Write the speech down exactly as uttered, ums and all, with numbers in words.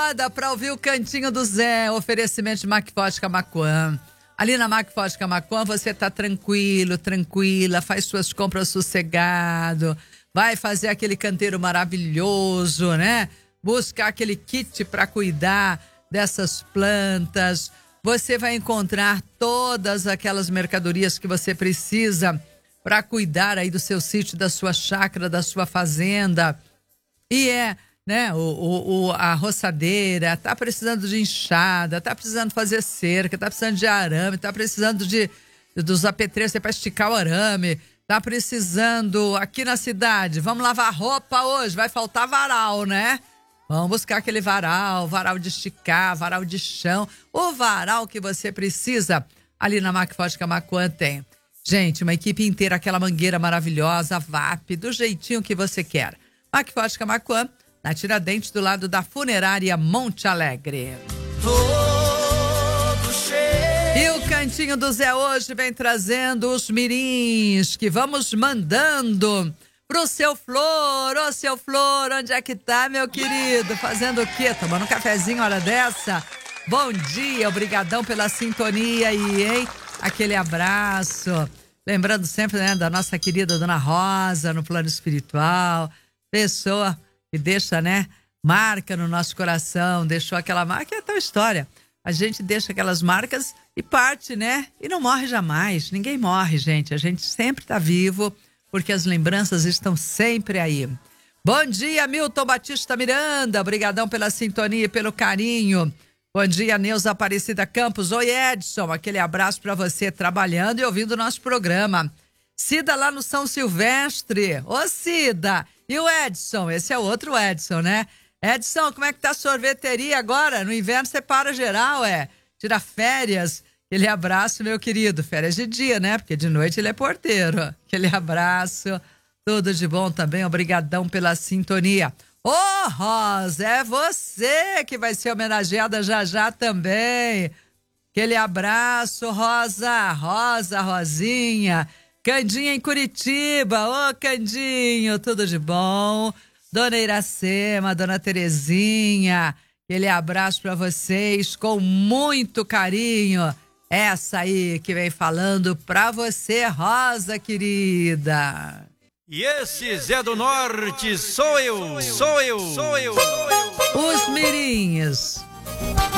moda para ouvir o Cantinho do Zé, oferecimento de Macforte Camaquã. Ali na Macforte Camaquã você tá tranquilo, tranquila, faz suas compras sossegado, vai fazer aquele canteiro maravilhoso, né? Buscar aquele kit para cuidar dessas plantas. Você vai encontrar todas aquelas mercadorias que você precisa para cuidar aí do seu sítio, da sua chácara, da sua fazenda. E é, né, o, o, o, a roçadeira, tá precisando de enxada, tá precisando fazer cerca, tá precisando de arame, tá precisando de, dos apetrechos para esticar o arame, tá precisando aqui na cidade, vamos lavar roupa hoje, vai faltar varal, né? Vamos buscar aquele varal, varal de esticar, varal de chão, o varal que você precisa ali na Macforte Camaquã tem. Gente, uma equipe inteira, aquela mangueira maravilhosa, V A P, do jeitinho que você quer. Macforte Camaquã, na Tiradentes, do lado da Funerária Monte Alegre. Todo cheio. E o Cantinho do Zé hoje vem trazendo os mirins que vamos mandando pro seu Flor. Ô, seu Flor, onde é que tá, meu querido? Fazendo o quê? Tomando um cafezinho hora dessa? Bom dia, obrigadão pela sintonia aí, hein? Aquele abraço. Lembrando sempre, né, da nossa querida Dona Rosa no plano espiritual. Pessoa que deixa, né, marca no nosso coração, deixou aquela marca, é a tal história. A gente deixa aquelas marcas e parte, né? E não morre jamais. Ninguém morre, gente. A gente sempre tá vivo, porque as lembranças estão sempre aí. Bom dia, Milton Batista Miranda. Obrigadão pela sintonia e pelo carinho. Bom dia, Neuza Aparecida Campos. Oi, Edson. Aquele abraço para você trabalhando e ouvindo o nosso programa. Cida lá no São Silvestre. Ô, Cida. E o Edson? Esse é o outro Edson, né? Edson, como é que tá a sorveteria agora? No inverno você para geral, é? Tira férias. Aquele abraço, meu querido. Férias de dia, né? Porque de noite ele é porteiro. Aquele abraço. Tudo de bom também. Obrigadão pela sintonia. Ô, oh, Rosa, é você que vai ser homenageada já já também. Aquele abraço, Rosa. Rosa, Rosinha. Candinha em Curitiba. Ô, Candinho, tudo de bom? Dona Iracema, Dona Terezinha. Aquele abraço para vocês com muito carinho. Essa aí que vem falando pra você, Rosa, querida. E esse Zé do Norte sou eu, sou eu, sou eu. Os mirinhos.